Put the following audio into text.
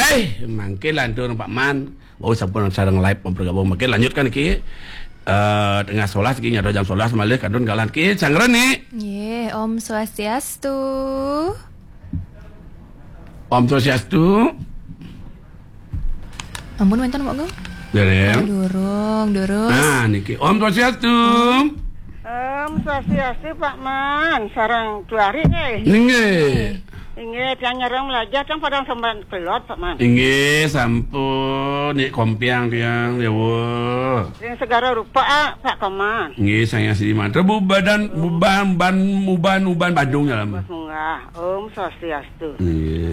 mangke lantur Pak Man. Oh sampun sareng live bergabung. Mangke lanjutkan iki. Tengah sholat iki nyado jam 11 malih kadun galan ki cangren nih. Nggih, Om Swastiastu. Om Swastiastu. Ampun wonten kok, Gong? Dereng. Durung. Nah niki Om Swastiastu. Swastiastu Pak Man, sarang 2 hari nih. Nggih. Inggih, tiang nyerang belajar kan padang sampean pelot Pak Man. Nggih, sampun nek kompiang tiang dewe. Yang segara rupa Pak Koman. Nggih, saya si mantra uban Bandung ya lama. Munggah, Om Swastiastu. Nggih.